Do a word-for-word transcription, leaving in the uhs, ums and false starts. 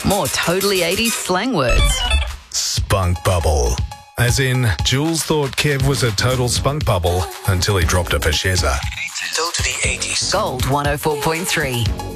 More totally eighties slang words. Spunk bubble. As in, Jules thought Kev was a total spunk bubble until he dropped her for Shezza. Totally eighties. Gold one oh four point three.